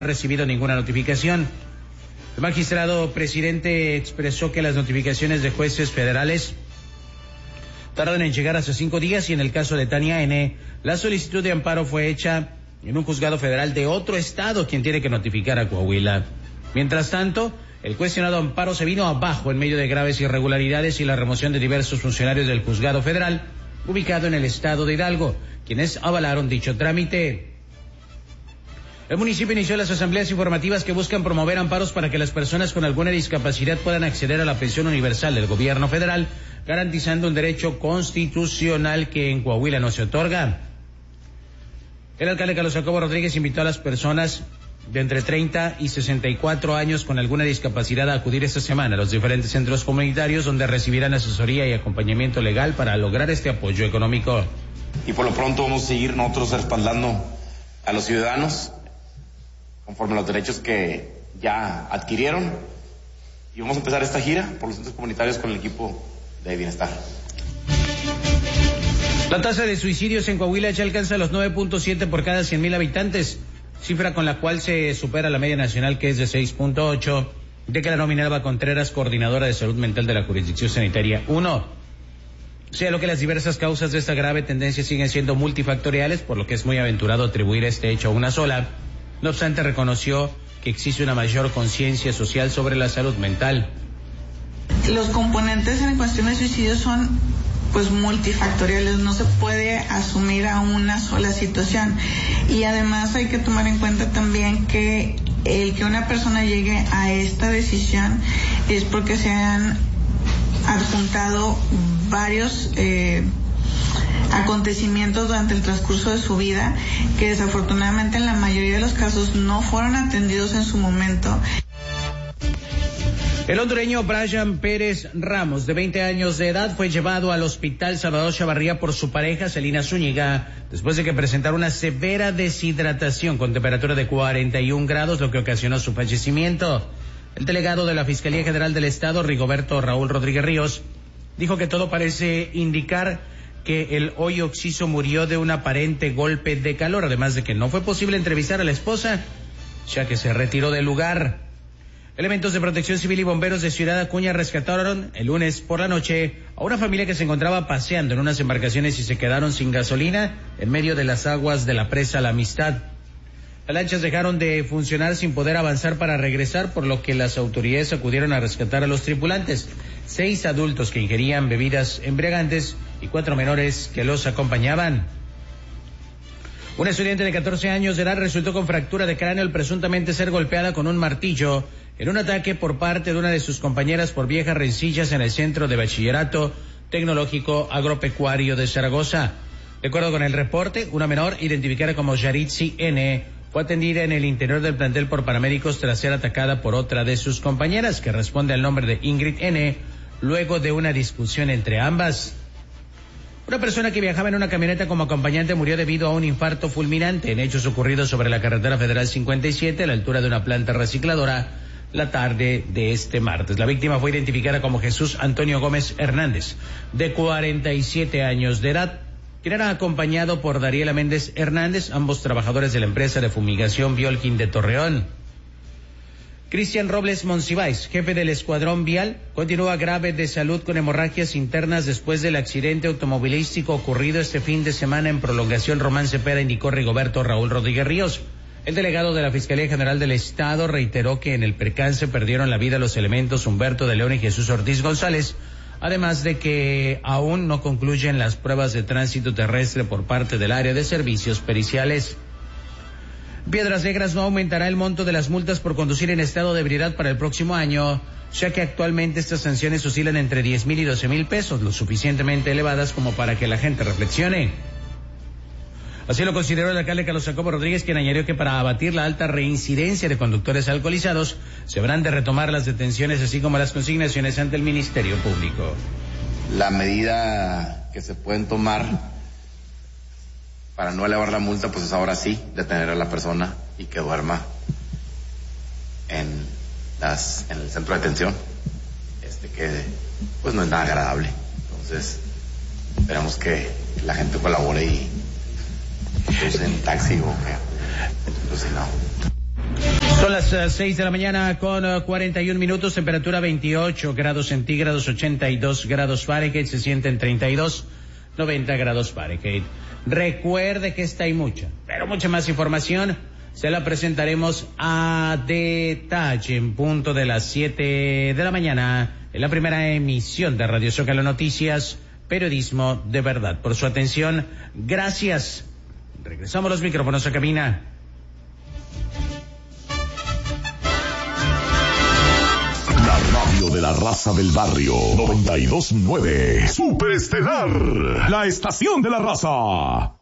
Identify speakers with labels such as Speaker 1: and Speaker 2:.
Speaker 1: recibido ninguna notificación. El magistrado presidente expresó que las notificaciones de jueces federales tardan en llegar hasta 5 días y en el caso de Tania N., la solicitud de amparo fue hecha en un juzgado federal de otro estado, quien tiene que notificar a Coahuila. Mientras tanto, el cuestionado amparo se vino abajo en medio de graves irregularidades y la remoción de diversos funcionarios del juzgado federal, ubicado en el estado de Hidalgo, quienes avalaron dicho trámite. El municipio inició las asambleas informativas que buscan promover amparos para que las personas con alguna discapacidad puedan acceder a la pensión universal del gobierno federal, garantizando un derecho constitucional que en Coahuila no se otorga. El alcalde Carlos Jacobo Rodríguez invitó a las personas de entre 30 y 64 años con alguna discapacidad a acudir esta semana a los diferentes centros comunitarios donde recibirán asesoría y acompañamiento legal para lograr este apoyo económico.
Speaker 2: Y por lo pronto vamos a seguir nosotros respaldando a los ciudadanos conforme a los derechos que ya adquirieron, y vamos a empezar esta gira por los centros comunitarios con el equipo de bienestar.
Speaker 1: La tasa de suicidios en Coahuila ya alcanza los 9.7 por cada 100,000 habitantes, cifra con la cual se supera la media nacional, que es de 6.8, de que la nominaba Contreras, coordinadora de salud mental de la jurisdicción sanitaria 1. Sea lo que las diversas causas de esta grave tendencia siguen siendo multifactoriales, por lo que es muy aventurado atribuir este hecho a una sola. No obstante, reconoció que existe una mayor conciencia social sobre la salud mental.
Speaker 3: Los componentes en cuestión de suicidio son pues multifactoriales, no se puede asumir a una sola situación. Y además hay que tomar en cuenta también que el que una persona llegue a esta decisión es porque se han adjuntado varios acontecimientos durante el transcurso de su vida que desafortunadamente en la mayoría de los casos no fueron atendidos en su momento.
Speaker 1: El hondureño Brian Pérez Ramos, de 20 años de edad, fue llevado al hospital Salvador Chavarría por su pareja Celina Zúñiga, después de que presentara una severa deshidratación con temperatura de 41 grados, lo que ocasionó su fallecimiento. El delegado de la Fiscalía General del Estado, Rigoberto Raúl Rodríguez Ríos, dijo que todo parece indicar que el hoy occiso murió de un aparente golpe de calor, además de que no fue posible entrevistar a la esposa, ya que se retiró del lugar. Elementos de Protección Civil y bomberos de Ciudad Acuña rescataron el lunes por la noche a una familia que se encontraba paseando en unas embarcaciones y se quedaron sin gasolina en medio de las aguas de la presa La Amistad. Las lanchas dejaron de funcionar sin poder avanzar para regresar, por lo que las autoridades acudieron a rescatar a los tripulantes, 6 adultos que ingerían bebidas embriagantes y 4 menores que los acompañaban. Una estudiante de 14 años de edad resultó con fractura de cráneo al presuntamente ser golpeada con un martillo en un ataque por parte de una de sus compañeras por viejas rencillas en el Centro de Bachillerato Tecnológico Agropecuario de Zaragoza. De acuerdo con el reporte, una menor, identificada como Yaritzi N., fue atendida en el interior del plantel por paramédicos tras ser atacada por otra de sus compañeras, que responde al nombre de Ingrid N., luego de una discusión entre ambas. Una persona que viajaba en una camioneta como acompañante murió debido a un infarto fulminante en hechos ocurridos sobre la carretera federal 57 a la altura de una planta recicladora la tarde de este martes. La víctima fue identificada como Jesús Antonio Gómez Hernández, de 47 años de edad, quien era acompañado por Dariela Méndez Hernández, ambos trabajadores de la empresa de fumigación Biolkin de Torreón. Cristian Robles Monsiváis, jefe del escuadrón vial, continúa grave de salud con hemorragias internas después del accidente automovilístico ocurrido este fin de semana en Prolongación Román Cepeda, indicó Rigoberto Raúl Rodríguez Ríos. El delegado de la Fiscalía General del Estado reiteró que en el percance perdieron la vida los elementos Humberto de León y Jesús Ortiz González, además de que aún no concluyen las pruebas de tránsito terrestre por parte del área de servicios periciales. Piedras Negras no aumentará el monto de las multas por conducir en estado de ebriedad para el próximo año, ya que actualmente estas sanciones oscilan entre 10,000 y 12,000 pesos, lo suficientemente elevadas como para que la gente reflexione. Así lo consideró el alcalde Carlos Jacobo Rodríguez, quien añadió que para abatir la alta reincidencia de conductores alcoholizados, se habrán de retomar las detenciones así como las consignaciones ante el Ministerio Público.
Speaker 2: La medida que se pueden tomar para no elevar la multa, pues es ahora sí detener a la persona y que duerma en el centro de detención, que pues no es nada agradable. Entonces esperamos que la gente colabore y pues en taxi o que, pues si no.
Speaker 1: las 6 de la mañana con 41 minutos, temperatura 28 grados centígrados, 82 grados Fahrenheit, se sienten 32, 90 grados Fahrenheit. Recuerde que esta y mucha, pero mucha más información se la presentaremos a detalle en punto de las 7 de la mañana en la primera emisión de Radio Zócalo Noticias, periodismo de verdad. Por su atención, gracias. Regresamos los micrófonos a cabina.
Speaker 4: La radio de la raza del barrio 92.9 Superestelar, la estación de la raza.